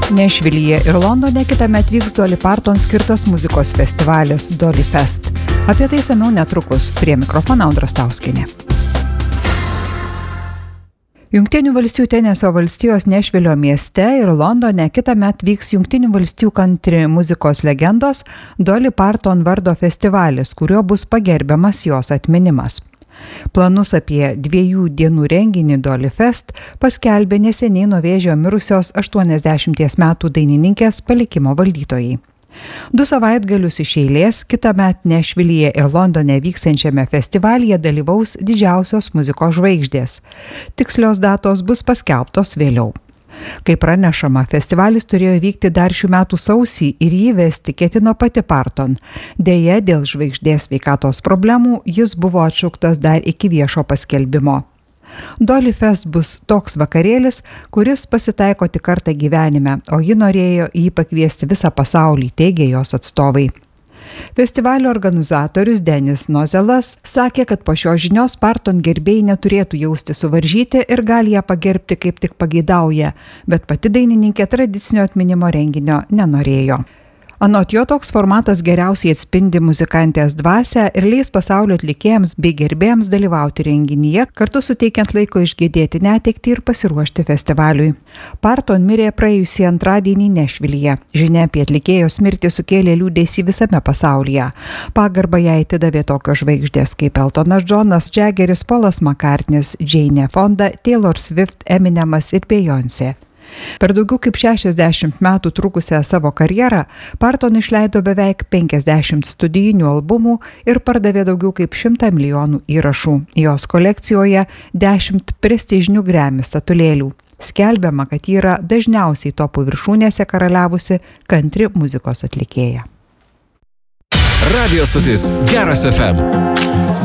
Nešvilyje ir Londone kitąmet vyks Dolly Parton skirtas muzikos festivalis Dolly Fest. Apie tai samiau netrukus. Prie mikrofono Audra Stauskienė. Jungtinių valstijų Tenesio valstijos Nešvilio mieste ir Londone kitąmet vyks Jungtinių valstijų country muzikos legendos Dolly Parton vardo festivalis, kurio bus pagerbiamas jos atminimas. Planus apie 2 dienų renginį Dolly Fest paskelbė neseniai nuo vėžio mirusios 80 metų dainininkės palikimo valdytojai. 2 savaitgalius iš eilės kitąmet Nešvilyje ir Londone vyksiančiame festivalyje dalyvaus didžiausios muzikos žvaigždės. Tikslios datos bus paskelbtos vėliau. Kaip pranešama, festivalis turėjo vykti dar šių metų sausį ir jį vesti ketino pati Parton. Deja, dėl žvaigždės sveikatos problemų jis buvo atšauktas dar iki viešo paskelbimo. Dolly Fest bus toks vakarėlis, kuris pasitaiko tik kartą gyvenime, o ji norėjo jį pakviesti visą pasaulį, teigė jos atstovai. Festivalio organizatorius Denis Nozelas sakė, kad po šios žinios Parton gerbėjai neturėtų jausti suvaržyti ir gali ją pagerbti kaip tik pageidauja, bet pati dainininkė tradicinio atminimo renginio nenorėjo. Anot jo toks formatas geriausiai atspindi muzikantės dvasią ir leis pasaulio atlikėjams bei gerbėjams dalyvauti renginyje, kartu suteikiant laiko išgedėti netektį ir pasiruošti festivaliui. Parton mirė praėjusį antradienį Nešvilyje. Žinia apie atlikėjos mirtį sukėlė liūdesį visame pasaulyje. Pagarbą jai atidavė tokios žvaigždės kaip Eltonas Džonas, Jaggeris, Paulas Makartnis, Jane Fonda, Taylor Swift, Eminemas ir Beyoncé. Per daugiau kaip 60 metų trukusią savo karjerą Parton išleido beveik 50 studijinių albumų ir pardavė daugiau kaip 100 milijonų įrašų. Jos kolekcijoje 10 prestižinių Grammy statulėlių. Skelbiama, kad ji yra dažniausiai topų viršūnėse karaliavusi country muzikos atlikėja. Radio stotis Geras FM.